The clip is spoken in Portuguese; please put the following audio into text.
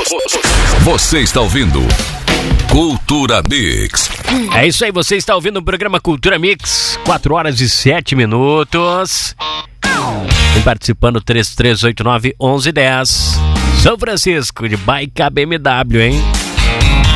Você está ouvindo Cultura Mix. É isso aí, você está ouvindo o programa Cultura Mix, 4h07. Vem participando 3389-1110. São Francisco de Baica BMW, hein?